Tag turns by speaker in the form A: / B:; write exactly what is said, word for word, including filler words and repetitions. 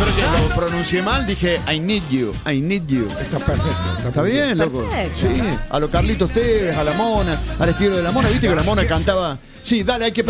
A: espero que lo pronuncié mal. Dije, I need you, I need you.
B: Está perfecto. Está,
A: Está bien, loco.
C: Perfecto.
A: Sí, a lo Carlitos Tevez, a la Mona, al estilo de la Mona. Viste que la Mona cantaba. Sí, dale, hay que